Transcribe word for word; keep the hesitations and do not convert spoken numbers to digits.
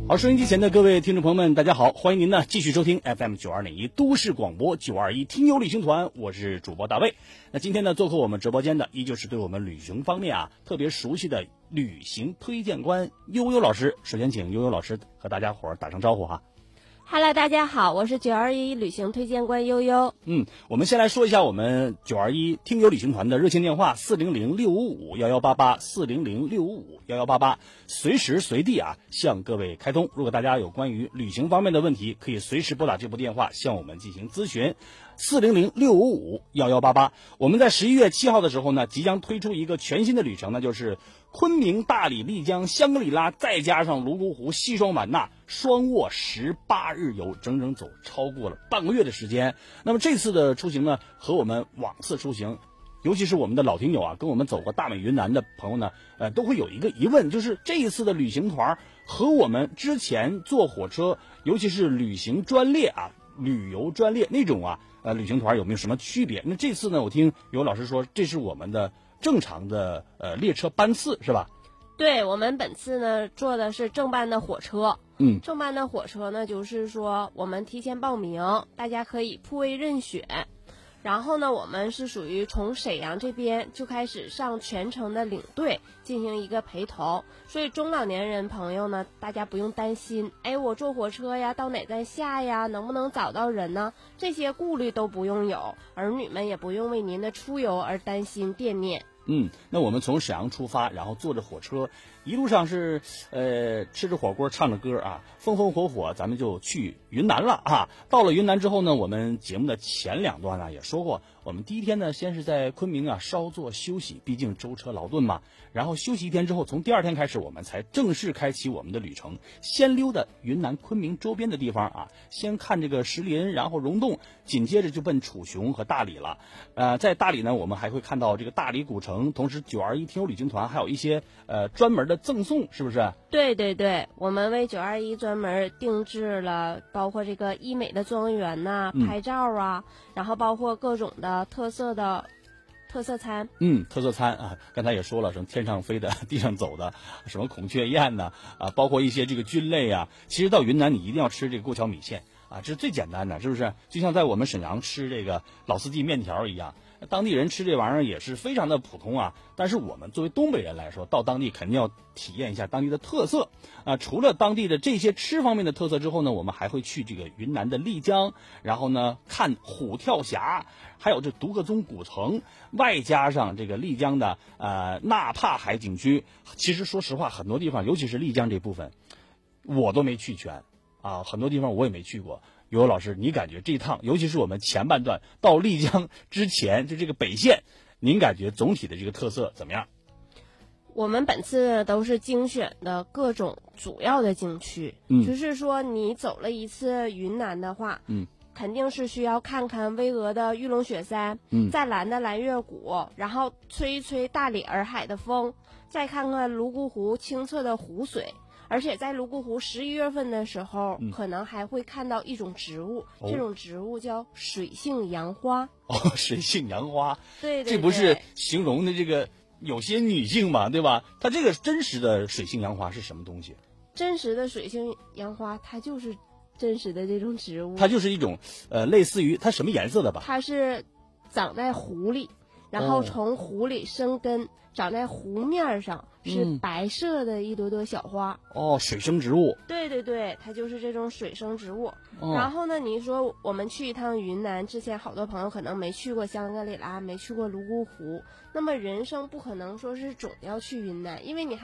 好，收音机前的各位听众朋友们，大家好，欢迎您呢继续收听 F M 九二点一都市广播九二一听友旅行团，我是主播大卫。那今天呢，做客我们直播间的依旧是对我们旅行方面啊特别熟悉的旅行推荐官悠悠老师。首先请悠悠老师和大家伙儿打声招呼哈。 Hello， 大家好，我是九二一旅行推荐官悠悠。 嗯，我们先来说一下我们九二一听友旅行团的热线电话四零零六五五幺幺八八四零零六五五幺幺八八，随时随地啊向各位开通。如果大家有关于旅行方面的问题，可以随时拨打这部电话向我们进行咨询。四零零六五五幺幺八八。我们在十一月七号的时候呢，即将推出一个全新的旅程呢，就是昆明、大理、丽江、香格里拉，再加上泸沽湖、西双版纳，双卧十八日游，整整走超过了半个月的时间。那么这次的出行呢，和我们往次出行，尤其是我们的老听友啊，跟我们走过大美云南的朋友呢，呃，都会有一个疑问，就是这一次的旅行团和我们之前坐火车，尤其是旅行专列啊、旅游专列那种啊，呃，旅行团有没有什么区别？那这次呢，我听有老师说，这是我们的正常的呃列车班次是吧？ 对，我们本次呢坐的是正班的火车。 嗯， 正班的火车呢，就是说我们提前报名，大家可以铺位任选。然后呢，我们是属于从沈阳这边就开始上全程的领队进行一个陪同，所以中老年人朋友呢，大家不用担心，哎，我坐火车呀，到哪站下呀，能不能找到人呢？这些顾虑都不用有，儿女们也不用为您的出游而担心惦念。 嗯，那我们从沈阳出发，然后坐着火车，一路上是呃吃着火锅，唱着歌啊，风风火火，咱们就去云南了啊。到了云南之后呢，我们节目的前两段呢也说过，我们第一天呢先是在昆明啊稍作休息，毕竟舟车劳顿嘛。然后休息一天之后，从第二天开始，我们才正式开启我们的旅程，先溜达云南昆明周边的地方啊，先看这个石林，然后溶洞，紧接着就奔楚雄和大理了。呃，在大理呢，我们还会看到这个大理古城。同时九二一听友旅行团还有一些呃专门的赠送，是不是？ 对对对，我们为九二一专门定制了包括这个医美的庄园呐、 嗯、 拍照啊，然后包括各种的特色的特色餐。 嗯，特色餐啊，刚才也说了，什么天上飞的、地上走的，什么孔雀宴呐，啊，包括一些这个菌类啊。其实到云南你一定要吃这个过桥米线啊，这是最简单的，是不是？就像在我们沈阳吃这个老四季面条一样。当地人吃这玩意儿也是非常的普通啊，但是我们作为东北人来说，到当地肯定要体验一下当地的特色啊。除了当地的这些吃方面的特色之后呢，我们还会去这个云南的丽江，然后呢看虎跳峡，还有这独克宗古城，外加上这个丽江的呃纳帕海景区。其实说实话，很多地方，尤其是丽江这部分，我都没去全啊，很多地方我也没去过。尤尤老师，你感觉这一趟，尤其是我们前半段到丽江之前，就这个北线，您感觉总体的这个特色怎么样？ 我们本次都是精选的各种主要的景区， 嗯， 就是说你走了一次云南的话， 嗯， 肯定是需要看看巍峨的玉龙雪山， 嗯， 再蓝的蓝月谷，然后吹一吹大理洱海的风，再看看泸沽湖清澈的湖水。而且在泸沽湖十一月份的时候、嗯，可能还会看到一种植物，哦、这种植物叫水性杨花。 哦，水性杨花， 对 对, 对， 这不是形容的这个有些女性嘛，对吧？它这个真实的水性杨花是什么东西？ 真实的水性杨花，它就是真实的这种植物。 它就是一种呃，类似于它什么颜色的吧？ 它是长在湖里。然后从湖里生根、哦、长在湖面上，是白色的一朵朵小花、 嗯、哦，水生植物。 对对对，它就是这种水生植物、哦、然后呢，你说我们去一趟云南之前，好多朋友可能没去过香格里拉，没去过泸沽湖，那么人生不可能说是总要去云南，因为你还